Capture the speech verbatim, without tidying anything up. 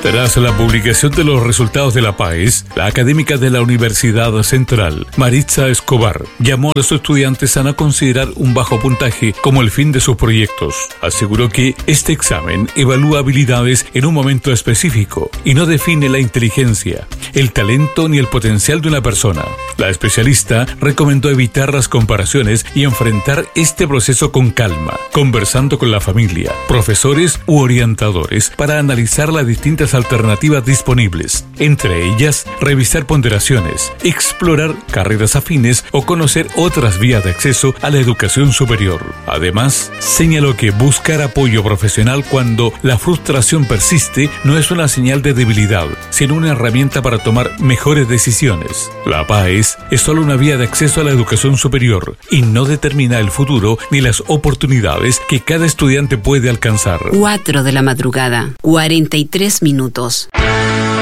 Tras la publicación de los resultados de la PAES, la académica de la Universidad Central, Maritza Escobar, llamó a los estudiantes a no considerar un bajo puntaje como el fin de sus proyectos. Aseguró que este examen evalúa habilidades en un momento específico y no define la inteligencia, el talento ni el potencial de una persona. La especialista recomendó evitar las comparaciones y enfrentar este proceso con calma, conversando con la familia, profesores u orientadores para analizar las distintas alternativas disponibles, entre ellas revisar ponderaciones, explorar carreras afines o conocer otras vías de acceso a la educación superior. Además, señaló que buscar apoyo profesional cuando la frustración persiste no es una señal de debilidad, sino una herramienta para tomar mejores decisiones. La PAES es solo una vía de acceso a la educación superior y no determina el futuro ni las oportunidades que cada estudiante puede alcanzar. cuatro de la madrugada, cuarenta y tres minutos.